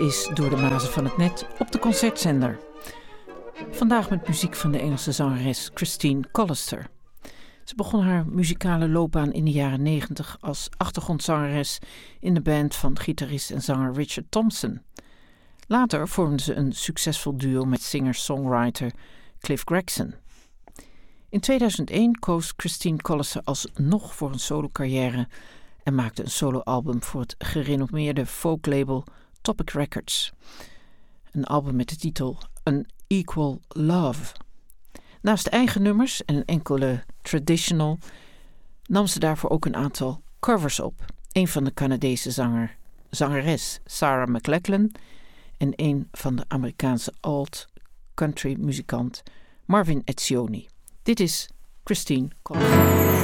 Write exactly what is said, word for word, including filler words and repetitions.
is Door de Mazen van het Net op de Concertzender. Vandaag met muziek van de Engelse zangeres Christine Collister. Ze begon haar muzikale loopbaan in de jaren negentig als achtergrondzangeres in de band van gitarist en zanger Richard Thompson. Later vormde ze een succesvol duo met singer-songwriter Cliff Gregson. In tweeduizend één koos Christine Collister alsnog voor een solo-carrière en maakte een soloalbum voor het gerenommeerde folklabel Topic Records. Een album met de titel An Equal Love. Naast eigen nummers en een enkele traditional nam ze daarvoor ook een aantal covers op. Een van de Canadese zanger, zangeres Sarah McLachlan en een van de Amerikaanse alt-country muzikant Marvin Etzioni. Dit is Christine Collister.